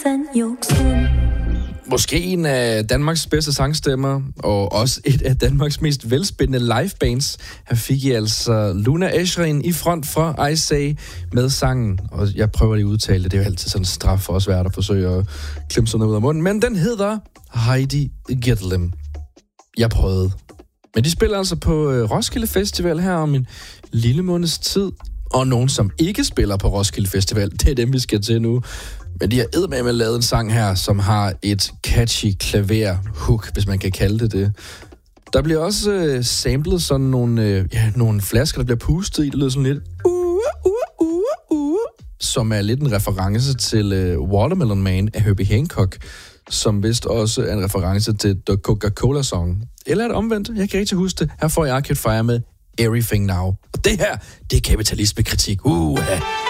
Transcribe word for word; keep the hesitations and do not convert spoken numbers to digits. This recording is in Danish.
Måske en af Danmarks bedste sangstemmer, og også et af Danmarks mest velspændende livebands. Her fik I altså Luna Eschrin i front for I Say med sangen. Og jeg prøver lige at udtale det, det er jo altid sådan en straf for os værd at forsøge at klemme sådan noget ud af munden. Men den hedder Heidi Gitlem. Jeg prøvede. Men de spiller altså på Roskilde Festival her om en lille måneds tid. Og nogen, som ikke spiller på Roskilde Festival, det er dem, vi skal til nu. Men de har eddermame lavet en sang her, som har et catchy klaver-hook, hvis man kan kalde det det. Der bliver også øh, samlet sådan nogle, øh, ja, nogle flasker, der bliver pustet i. Det lyder sådan lidt... Uh, uh, uh, uh, som er lidt en reference til øh, Watermelon Man af Herbie Hancock, som vist også er en reference til The Coca-Cola-song. Eller er det omvendt? Jeg kan ikke rigtig huske det. Her får jeg Arcade Fire med Everything Now. Og det her, det er kapitalismekritik. Uh,